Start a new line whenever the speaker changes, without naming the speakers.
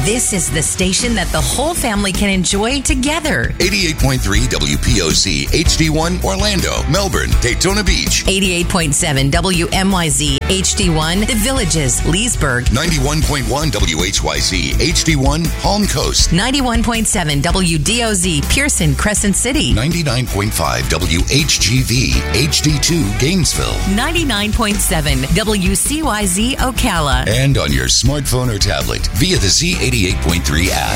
This is the station that the whole family can enjoy together.
88.3 WPOC HD1 Orlando, Melbourne, Daytona Beach.
88.7 WMYZ HD1 The Villages, Leesburg.
91.1 WHYZ HD1 Palm Coast.
91.7 WDOZ Pearson, Crescent City.
99.5 WHGV HD2 Gainesville.
99.7 WCYZ Ocala.
And on your smartphone or tablet via the Z88.3 app.